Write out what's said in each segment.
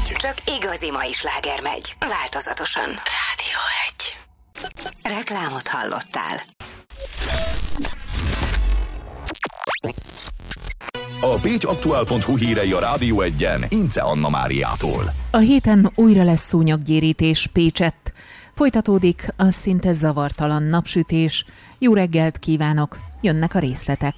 Csak igazi mai sláger megy. Változatosan. Rádió 1. Reklámot hallottál. A pécsaktuál.hu hírei a Rádió 1-en Ince Anna Máriától. A héten újra lesz szúnyoggyérítés Pécsett. Folytatódik a szinte zavartalan napsütés. Jó reggelt kívánok! Jönnek a részletek.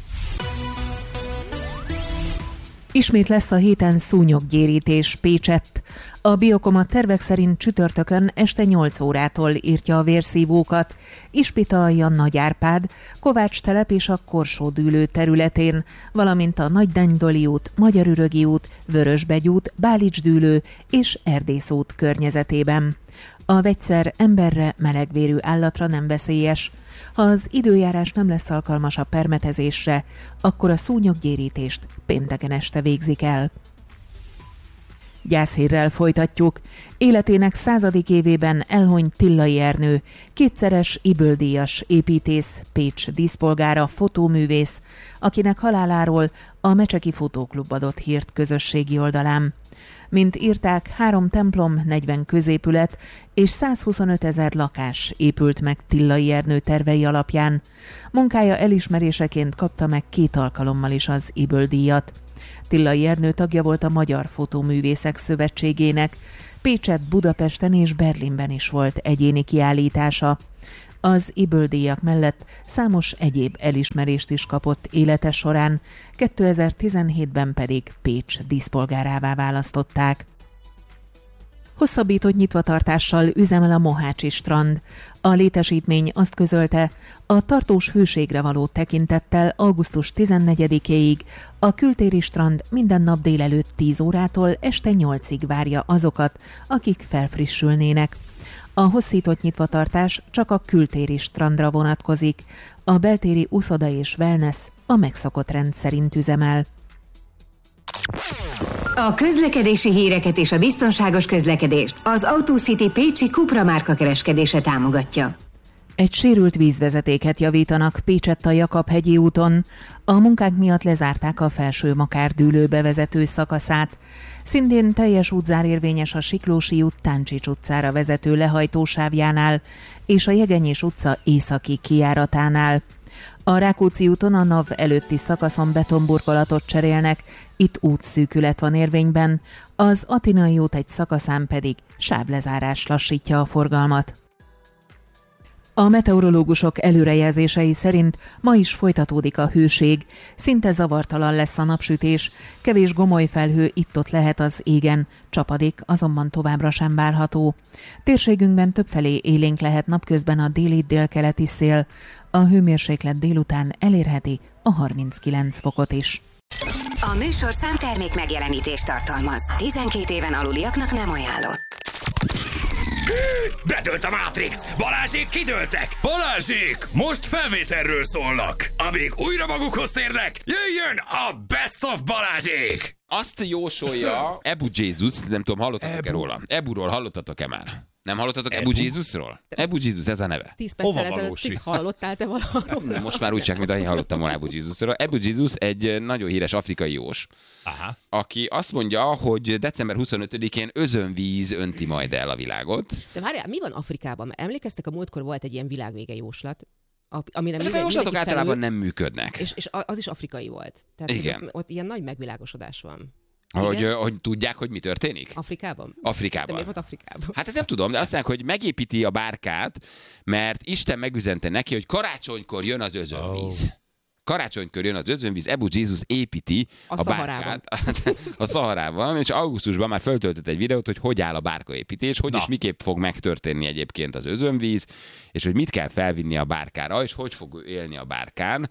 Ismét lesz a héten szúnyoggyérítés Pécsett. A Biokom tervek szerint csütörtökön este 8 órától írtja a vérszívókat Ispita-alja Nagy Árpád, Kovács telep és a Korsó-dűlő területén, valamint a Nagydánydoli út, Magyarürögi út, Vörösbegy út, Bálics-dűlő és Erdész út környezetében. A vegyszer emberre, melegvérű állatra nem veszélyes. Ha az időjárás nem lesz alkalmas a permetezésre, akkor a szúnyoggyérítést pénteken este végzik el. Gyászhírrel folytatjuk. Életének 100. évében elhunyt Tillai Ernő, kétszeres Ybl-díjas építész, Pécs díszpolgára, fotóművész, akinek haláláról a Mecseki Fotóklub adott hírt közösségi oldalán. Mint írták, 3 templom, 40 középület és 125 000 lakás épült meg Tillai Ernő tervei alapján. Munkája elismeréseként kapta meg 2 alkalommal is az Ybl-díjat. Tillai Ernő tagja volt a Magyar Fotóművészek Szövetségének, Pécsett, Budapesten és Berlinben is volt egyéni kiállítása. Az Ybl-díjak mellett számos egyéb elismerést is kapott élete során, 2017-ben pedig Pécs díszpolgárává választották. Hosszabbított nyitvatartással üzemel a Mohácsi strand. A létesítmény azt közölte, a tartós hőségre való tekintettel augusztus 14-éig a kültéri strand minden nap délelőtt 10 órától este 8-ig várja azokat, akik felfrissülnének. A hosszított nyitvatartás csak a kültéri strandra vonatkozik, a beltéri uszoda és wellness a megszokott rend szerint üzemel. A közlekedési híreket és a biztonságos közlekedést az AutoCity pécsi Cupra márka kereskedése támogatja. Egy sérült vízvezetéket javítanak Pécsett a Jakab-hegyi úton. A munkák miatt lezárták a Felső Makár-dűlő bevezető szakaszát. Szintén teljes útzár érvényes a Siklósi út Táncsics utcára vezető lehajtósávjánál és a Jegenyés utca északi kijáratánál. A Rákóczi úton a NAV előtti szakaszon betonburkolatot cserélnek, itt útszűkület van érvényben, az Atinai út egy szakaszán pedig sávlezárás lassítja a forgalmat. A meteorológusok előrejelzései szerint ma is folytatódik a hőség, szinte zavartalan lesz a napsütés, kevés gomoly felhő itt-ott lehet az égen, csapadék azonban továbbra sem várható. Térségünkben többfelé élénk lehet napközben a déli-délkeleti szél, a hőmérséklet délután elérheti a 39 fokot is. A műsor számtermék megjelenítést tartalmaz. 12 éven aluliaknak nem ajánlott. Bedőlt a Matrix! Balázsék kidőltek! Balázsék! Most felvételről szólnak! Amíg újra magukhoz térnek, jöjjön a Best of Balázsék! Azt jósolja Ebu Jesus, nem tudom, hallottatok-e róla? Eburól hallottatok-e már? Nem hallottatok Ebu Jesusról? Ebu Jesus, ez a neve. 10 perccel ezelőttig hallottál te valaháról? Most már úgy csak, mint ahogy hallottam volna Ebu Jesusról. Ebu Jesus egy nagyon híres afrikai jós, aki azt mondja, hogy december 25-én özönvíz önti majd el a világot. De várjál, mi van Afrikában? Emlékeztek, a múltkor volt egy ilyen világvége jóslat? Ezek a jóslatok általában nem működnek. És az is afrikai volt. Tehát igen. Ott ilyen nagy megvilágosodás van. Hogy tudják, hogy mi történik? Afrikában? Afrikában. De miért volt Afrikában? Hát ezt nem tudom, de azt mondják, hogy megépíti a bárkát, mert Isten megüzente neki, hogy karácsonykor jön az özönvíz. Karácsonykor jön az özönvíz, Ebu Jesus építi a bárkát a Szaharában, és augusztusban már föltöltött egy videót, hogy áll a bárkaépítés, hogy és miképp fog megtörténni egyébként az özönvíz, és hogy mit kell felvinni a bárkára, és hogy fog élni a bárkán.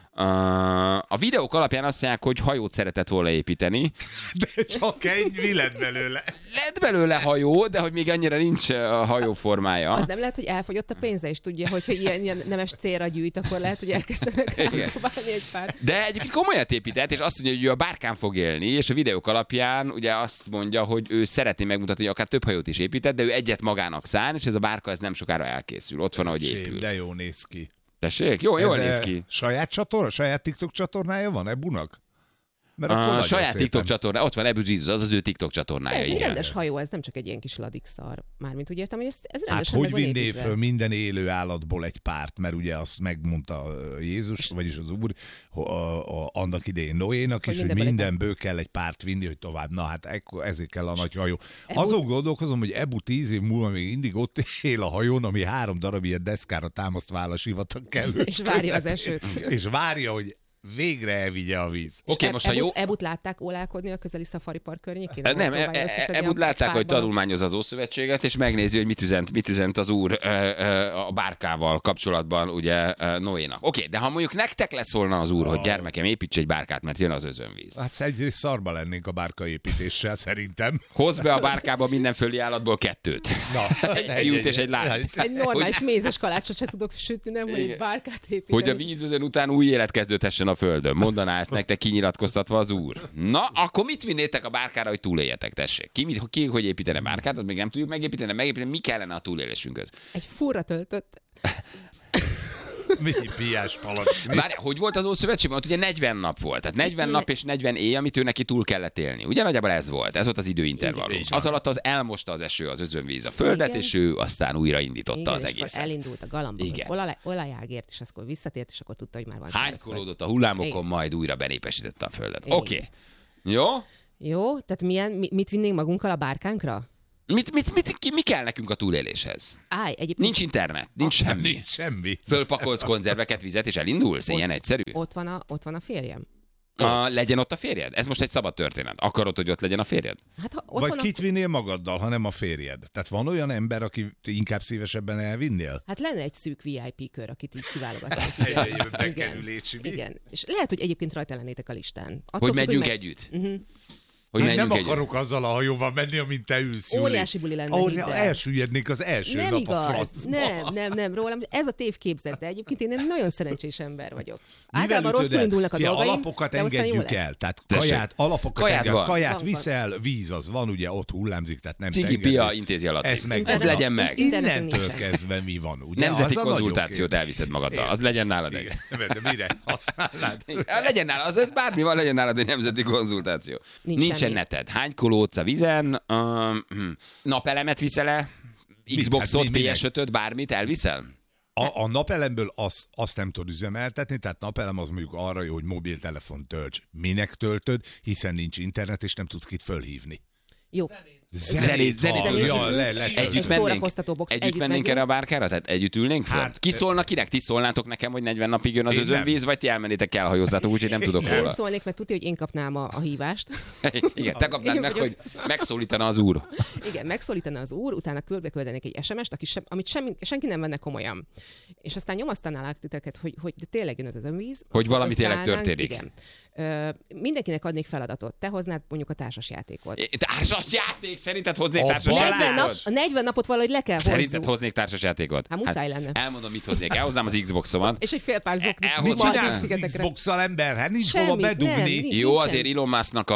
A videók alapján azt mondják, hogy hajót szeretett volna építeni. De csak mi lett belőle? Lett belőle hajó, de hogy még annyira nincs a hajó formája. Az nem lehet, hogy elfogyott a pénze, és tudja, hogyha ilyen nemes célra gyűjt, akkor lehet, hogy elkezdenek elpróbálni egy pár. De egyébként komolyat épített, és azt mondja, hogy ő a bárkán fog élni, és a videók alapján ugye azt mondja, hogy ő szeretné megmutatni, hogy akár több hajót is épített, de ő egyet magának szán, és ez a bárka ez nem sokára elkészül. Ott van, ahogy épül. De jó néz ki. Tessék? Jól néz ki. Saját TikTok csatornája van Ebunak? A saját TikTok csatorna, ott van Ebu Jesus, az ő TikTok csatornája. Ez egy rendes hajó, ez nem csak egy ilyen kis ladikszar. Mármint úgy értem, hogy ez rendesen hogy vinné föl minden élő állatból egy párt, mert ugye azt megmondta Jézus, vagyis az Úr, annak idején Noénak is, hogy mindenből kell egy párt vinni, hogy tovább. Na hát ezért kell a nagy hajó. Azon gondolkozom, hogy Ebu 10 év múlva még mindig ott él a hajón, ami 3 darab ilyen deszkára támasztva áll a sivatag kellő. És várja az esőt. És várja, hogy végre elvigye a víz. Okay, most Ebut látták ólálkodni a közeli Safari Park környékén? Nem, Ebut látták, hogy tanulmányoz az Ószövetséget, és megnézi, hogy mit üzent az Úr a bárkával kapcsolatban, ugye Noénak. Oké, de ha mondjuk nektek leszólna az Úr, hogy gyermekem, építs egy bárkát, mert jön az özönvíz. Hát egyrészt szarba lennénk a bárkaépítéssel, szerintem. Hozz be a bárkába minden földi állatból 2. Egy fiút és egy lányt. Egy normális mézes kalácsot se tudok sütni, nem, hogy egy bárkát építeni. Hogy a vízözön után új élet kezdődhessen a földön. Mondaná ezt nektek kinyilatkoztatva az Úr. Na, akkor mit vinnétek a bárkára, hogy túléljetek, tessék? Ki hogy építene bárkát, azt még nem tudjuk megépíteni, mi kellene a túlélésünkhöz? Egy furra töltött. Mi piás palack. Várjál, hogy volt az Ószövetségben? Ott ugye 40 nap volt. Tehát 40 nap és 40 éj, amit ő neki túl kellett élni. Ugye nagyjából ez volt. Ez volt az időintervallum. Az alatt az elmosta az eső, az özönvíz a földet, igen. És ő aztán újra indította az egészet. Elindult a galamba, olajágért, és akkor visszatért, és akkor tudta, hogy már van. Hánykolódott a hullámokon, igen. Majd újra benépesítette a földet. Oké. Jó? Jó, tehát mit vinnénk magunkkal a bárkánkra? Mi kell nekünk a túléléshez? Nincs internet, nincs semmi. Nincs semmi. Fölpakolsz konzerveket, vizet, és elindulsz? Ilyen egyszerű? Ott van a férjem. Legyen ott a férjed? Ez most egy szabad történet. Akarod, hogy ott legyen a férjed? Hát, vagy kit vinnél magaddal, ha nem a férjed? Tehát van olyan ember, aki inkább szívesebben elvinnél? Hát lenne egy szűk VIP kör, akit így kiválogatnánk. Igen. És lehet, hogy egyébként rajta lennétek a listán. Attól hogy menjünk együtt. Én nem akarok azzal a hajóval menni, amint te ülsz, Júli. Óriási buli lenne. Elsüllyednék az első nem nap igaz. a francba. Nem, rólam. Ez a tévképzet, de egyébként én egy nagyon szerencsés ember vagyok. Általában rosszul indulnak a dolgaim, alapokat engedjük el. Tehát kaját viszel, víz az van, ugye ott hullámzik, tehát nem Cigi Pia intézi alatt. Ez legyen meg. Innentől kezdve mi van, ugye? Nemzeti konzultációt elviszed magaddal. Az legyen nálad. De mire használnád? Legyen nálad, az bármi van, legyen nálad egy nemzeti konzultáció. Nincsen neted. Hánykolódsz a vizen? Napelemet viszel-e? Xboxot, PS5-öt, bármit elviszel? A napelemből azt nem tudod üzemeltetni, tehát napelem az mondjuk arra jó, hogy mobiltelefon tölts. Minek töltöd? Hiszen nincs internet, és nem tudsz kit fölhívni. Jó. Zenét. Együtt mennénk erre a bárkára? Tehát együtt ülnénk föl? Ki szólna kinek? Ti szólnátok nekem, hogy 40 napig jön az özönvíz, vagy ti elmennétek, elhajózzátok, úgyhogy nem tudok róla. Én szólnék, mert tudja, hogy én kapnám a hívást. Igen, te kapnád meg, hogy megszólítana az Úr. Igen, megszólítana az Úr, utána küldeni egy SMS-t, amit senki nem venne komolyan. És aztán nyomasztanálák titeket, hogy de tényleg jön az özönvíz. Hogy valami tényleg történik. Igen. Mindenkinek adnék feladatot. Te hoznád mondjuk a társasjátékot. Társasjáték? Szerinted hoznék társasjátékot? A 40 napot valahogy le kell hozzuk. Szerinted hoznék társasjátékot? Hát muszáj lenne. Elmondom, mit hoznék. Elhoznám az Xboxomat. És egy fél pár zokni. Mit csinálsz az Xbox-szal, ember? Hát nincs hova bedugni. Jó, azért Elon Musknak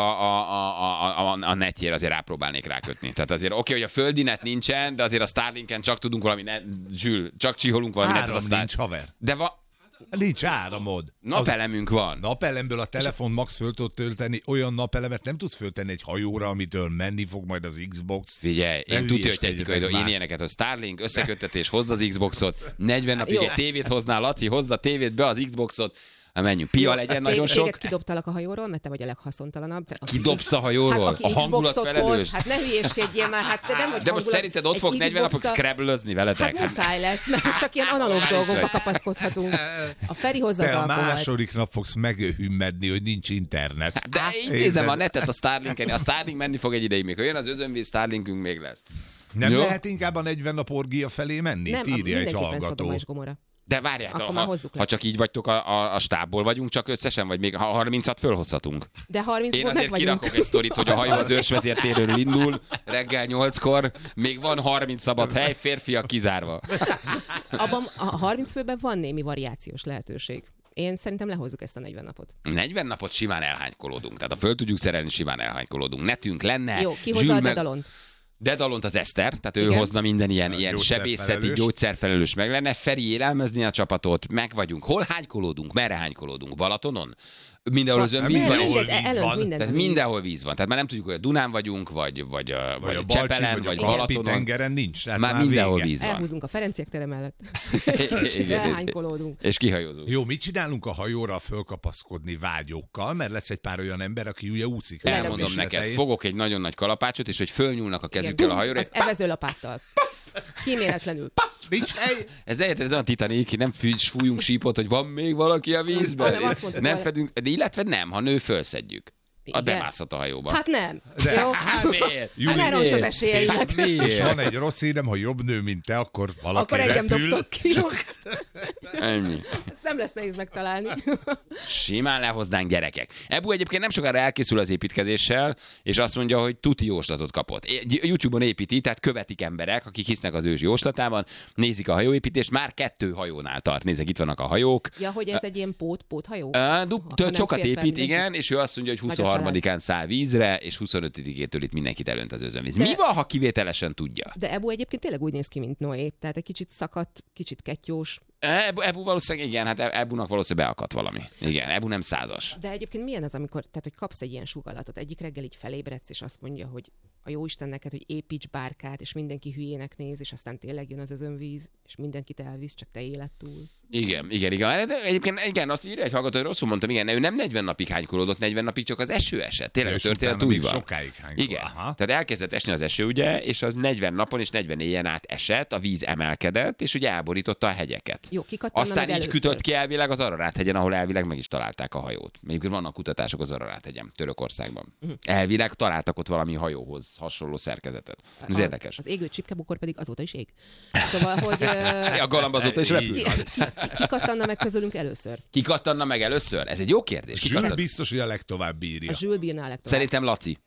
a netjére azért rápróbálnék rákötni. Tehát azért oké, hogy a földi net nincsen, de azért a Starlinken csak tudunk valami csak csiholunk valami netet. Áram nincs, haver. De nincs áramod. Napelemünk van. Napelemből a telefon max föl tud tölteni, olyan napelemet nem tudsz föltenni egy hajóra, amitől menni fog majd az Xbox. Figyelj, én tudja, hogy technikai, én ilyeneket, a Starlink összeköttetés, hozd az Xboxot, 40 napig egy tévét hoznál, Laci, hozd a tévét be, az Xboxot, menjünk. Pia legyen nagyon sok. Téged kidobtalak a hajóról, mert te vagy a leghaszontalanabb. Kidobsz a hajóról? Hát, a hangulat felelős? Hát ne hülyéskedjél már, hát nem vagy de most szerinted ott fog 40 napok scrabble-özni veletek? Hát muszáj lesz, mert csak ilyen analóg dolgokba kapaszkodhatunk. A Feri hozza az alkoholt. Te a második nap fogsz meghümmedni, hogy nincs internet. De intézem a netet a Starlinken. A Starlink menni fog egy ideig még. Ha jön az özönvíz, Starlinkünk még lesz. Nem lehet inkább a 40 nap orgia felé menni? Nem, mindenképpen Szodoma és Gomorra. De várjátok, ha csak így vagytok, a stábból vagyunk csak összesen, vagy még 30-at fölhozhatunk. De 30-ból én azért kirakok egy sztorit, hogy a hajó az őrsvezértéről indul, reggel 8-kor, még van 30 szabad hely, férfiak kizárva. Abban a 30 főben van némi variációs lehetőség. Én szerintem lehozzuk ezt a 40 napot. 40 napot simán elhánykolódunk. Tehát ha föl tudjuk szerelni, simán elhánykolódunk. Netünk lenne. Jó, ki hozza a Dedalont? Dedalont az Eszter, tehát ő hozna minden ilyen sebészeti, gyógyszerfelelős meg lenne. Feri élelmezni a csapatot, meg vagyunk. Hol hánykolódunk? Merre hánykolódunk? Balatonon? Mindenhol özönvíz van. Tehát mindenhol víz van. Tehát már nem tudjuk, hogy a Dunán vagyunk, vagy a Csepelen, vagy Balatonon. tengeren nincs. Már mindenhol víz van. Elhúzunk a Ferenciek tere mellett. Elhánykolódunk. És kihajózunk. Jó, mit csinálunk a hajóra fölkapaszkodni vágyókkal, mert lesz egy pár olyan ember, aki ugye úszik. Elmondom neked, fogok egy nagyon nagy kalapácsot, és hogy fölnyúlnak a kezükkel a hajóra. Az evezőlapáttal. Kíméletlenül. Ez a Titanic, nem fújunk sípot, hogy van még valaki a vízben. Nem fedünk, de illetve nem, ha nő, fölszedjük. Bemászhat a hajóba. Hát nem. Jó? Hát miért? Ne roncs az esélyeimet. És van egy rossz hírem, ha jobb nő, mint te, akkor valaki akkor engem dobtok ki. Ennyi. Ezt nem lesz nehéz megtalálni. Simán lehoznánk, gyerekek. Ebu egyébként nem sokára elkészül az építkezéssel, és azt mondja, hogy tuti jóslatot kapott. YouTube-on építi, tehát követik emberek, akik hisznek az ős jóslatában, nézik a hajóépítést, már 2 hajónál tart. Nézzek, itt vannak a hajók. Ja, hogy ez egy ilyen póthajó? Sokat épít, igen, és ő azt mondja, hogy 23-án száll vízre, és 25-től itt mindenkit elönt az özönvíz. Mi van, ha kivételesen tudja? De Ebu egyébként tényleg úgy néz ki, mint Noé. Tehát egy kicsit szakadt, kicsit kettyós. Ebu valószínűleg, igen, hát Ebunak valószínűleg beakadt valami. Igen, Ebu nem 100-as. De egyébként milyen az, amikor, tehát, hogy kapsz egy ilyen sugallatot, egyik reggel így felébredsz, és azt mondja, hogy a jóisten neked, hogy építs bárkát, és mindenki hülyének néz, és aztán tényleg jön az özönvíz, és mindenkit elvisz, csak te éled túl. Igen. De egyébként igen, azt írja egy hallgató, hogy rosszul mondtam, igen, ő nem 40 napig hánykolódott, 40 napig csak az eső esett. Tényleg a történet úgy van. Sokáig hánykol. Igen. Tehát elkezdett esni az eső, ugye, és az 40 napon és 40 éjjel át esett, a víz emelkedett, és ugye elborította a hegyeket. Jó, aztán így kütött ki elvileg az Ararát-hegyen, ahol elvileg meg is találták a hajót. Még vannak kutatások az Ararát-hegyen, Törökországban. Elvileg találtak ott valami hajóhoz hasonló szerkezetet. Ez érdekes. Az égő csipkebukor pedig azóta is ég. Szóval, hogy... A galamb azóta is repül. Ki kattanna meg közülünk először? Ki kattanna meg először? Ez egy jó kérdés. Zsül biztos, hogy a legtovább bírja. A Zsül bírná a legtovább. Szerintem Laci.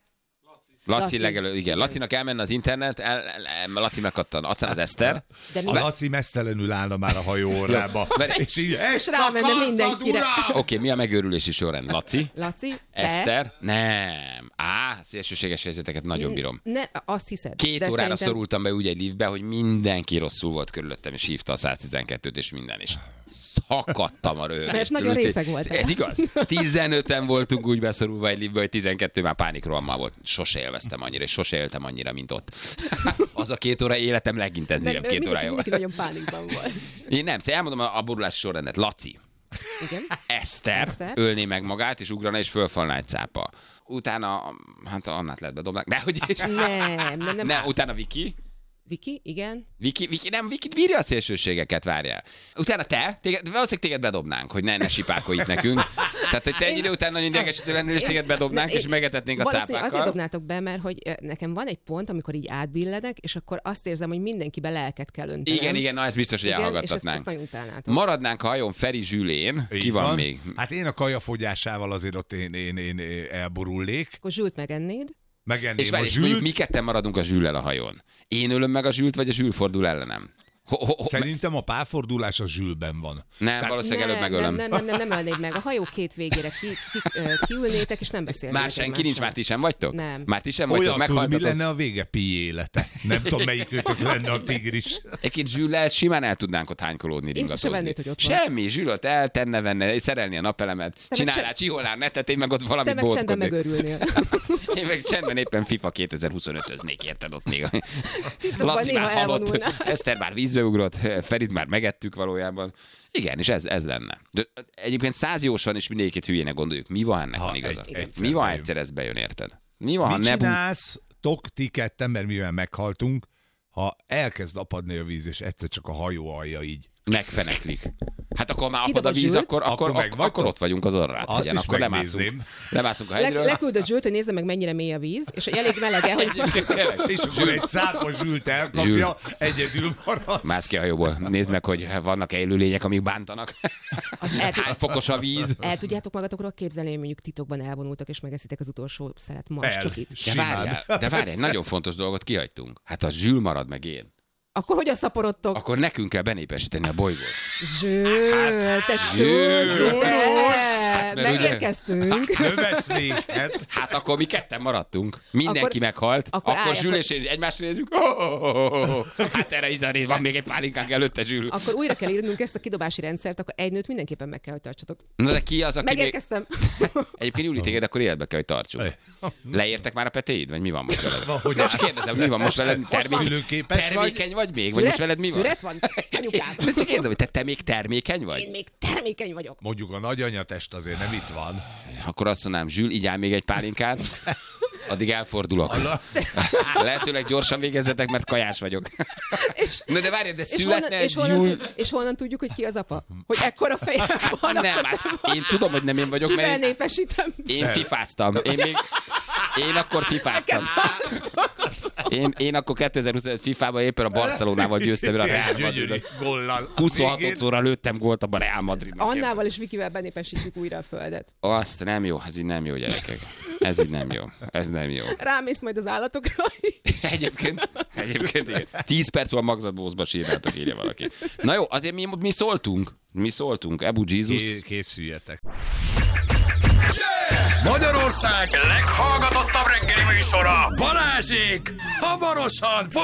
Laci legelő, igen. Lacinak elmenne az internet, Laci megkattan. Aztán az Eszter. A Laci mesztelenül állna már a hajó orrába. És így rámenne mindenkire. Oké, mi a megőrülési sorrend? Laci? Eszter? Te? Nem. Szélsőséges helyzeteket nagyon bírom. Azt hiszed. 2 órára szorultam be úgy egy liftbe, hogy mindenki rosszul volt körülöttem, és hívta a 112-t, és minden is. Szakadtam a röhögést. Mert nagyon részeg voltál. Ez igaz? 15-en voltunk úgy beszorulva egy liftbe, hogy 12 már pánikrohammal volt. Sose élveztem annyira, és sose éltem annyira, mint ott. Az a 2 óra életem legintenzívebb 2 órája volt. Mindenki nagyon pánikban volt. Én nem, elmondom a borulási sorrendet. Laci. Igen. Eszter ölné meg magát, és ugrana, és fölfalna egy cápa. Utána, hát Annát lehet bedobni. De hogy is? Nem. Utána Viki. Viki, igen. Vikit bírja a szélsőségeket, várjál. Utána valószínűleg téged bedobnánk, hogy ne sipálkolj itt nekünk. Tehát, hogy te egy idő után nagyon idegesítő lennél, és téged bedobnánk, és megetetnénk a cápákkal. Azért dobnátok be, mert hogy nekem van egy pont, amikor így átbilledek, és akkor azt érzem, hogy mindenkibe lelket kell öntenem. Igen, na ez biztos, hogy elhallgattatnánk. És ezt nagyon utálnátok. Maradnánk a hajón Feri Zsülén. Ki van még? Hát én a kajafogyásával azért ott én elborulnék. Akkor Zsült megennéd. És mondjuk mi ketten maradunk a Zsüllel a hajón. Én ölöm meg a Zsült, vagy a Zsül fordul ellenem? Szerintem a párfordulás a Zsülben van. Nem, valószínűleg előbb megölöm. Nem ölnéd meg. A hajó 2 végére kiülnétek, és nem beszélnétek. Már senki nincs, már ti sem vagytok? Nem. Már ti sem vagytok, meghaltatok. Mi lenne a vége Pi élete? Nem tudom, melyik őtök lenne a tigris. Egyébként Zsüllel simán el tudnánk ott hánykolódni, ringatózni. Semmi, Zsülöt tenne, venne, szerelni a napelemet, csinálnál, csiholnál netet, én meg ott valamit bóckodnék. Te meg csendben megörülnél. Én meg csendben éppen FIFA 2025-öznék, érted ott még. Laci már halott, Eszter már vízbe ugrott, Ferit már megettük valójában. Igen, és ez lenne. De egyébként 100 jósan is mindegyikét hülyének gondoljuk. Mi van ennek van igaza? Mi van, egyszer ez bejön, érted? Mi van, mit csinálsz, ti ketten, mert mivel meghaltunk, ha elkezd apadni a víz, és egyszer csak a hajó alja így megfeneklik. Hát akkor már apad a víz, akkor ott vagyunk az Ararát-hegyen. Akkor lemászunk a hegyről. Leküldött Zsült, hogy nézze meg, mennyire mély a víz, és elég melege, hogy... És akkor egy szápos Zsült elkapja, egyedül marad. Mász ki a hajóból. Nézd meg, hogy vannak-e élőlények, amik bántanak. Hány fokos a víz. El tudjátok magatokról képzelni, hogy mondjuk titokban elvonultak, és megeszitek az utolsó szelet marscsokit. De várjál, nagyon fontos dolgot kihagytunk. Hát a Zsül marad meg én. Akkor hogyan szaporodtok? Akkor nekünk kell benépesíteni a bolygót. Zsül, te cucci, megérkeztünk. Növesz még. Hát akkor mi ketten maradtunk. Mindenki meghalt. Akkor Zsül és én egymásra nézünk. Hát erre Izanéz, van még egy pálinkánk előtte, Zsül. Akkor újra kell írnunk ezt a kidobási rendszert, akkor egy nőt mindenképpen meg kell, hogy tartsatok. Na de ki az, aki megérkeztem. Egyébként Júli, téged akkor életbe kell, hogy tartsuk. Leértek már a petéid? Vagy mi van most veled? Csak kérdezem, mi van most veled? Termékeny vagy még? Vagy most veled mi van? Szüret van? Anyukám. De csak kérdezem, hogy te még termékeny vagy? Én még termékeny vagyok. Mondjuk a nagyanyatest azért nem itt van. Akkor azt mondanám, Zsül, igyál még egy pálinkát, addig elfordulok. Lehetőleg gyorsan végezzetek, mert kajás vagyok. Na de várj, de születne és honnan tudjuk, hogy ki az apa? Hogy ekkora fejem van? Nem, hát én tudom, hogy nem én vagyok, mert népesítem. Én fifáztam. Én akkor fifáztam. Én akkor 2025 FIFA-ban éppen a Barcelonával győztem a Real Madridot. 26-szorra lőttem gólt a Real Madridnak. Annával és Vikivel benépesítjük újra a földet. Azt nem jó, ez így nem jó, gyerekek. Ez így nem jó. Ez nem jó. Rámész majd az állatokra. Egyébként igen. 10 perc van magzatbózba sírnátok, írja valaki. Na jó, azért mi szóltunk. Ebu Jézus. Készüljetek. Magyarország leghallgatottabb reggeli műsora, Balázsék, hamarosan